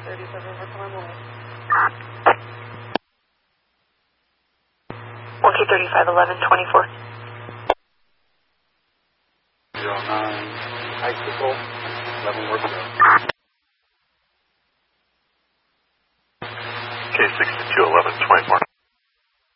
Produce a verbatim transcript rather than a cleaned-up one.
thirty-seven, what's on my one K thirty-five, eleven, twenty-four. zero nine, Icicle, eleven Workville. K sixty-two, eleven, twenty-four.